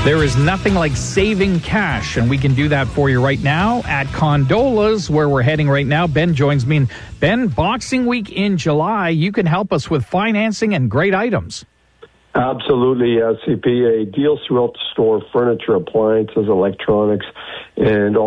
There is nothing like saving cash, and we can do that for you right now at Condolas, where we're heading right now. Ben joins me. And Ben, Boxing Week in July, you can help us with financing and great items. Absolutely, CP. Deals throughout the store, furniture, appliances, electronics, and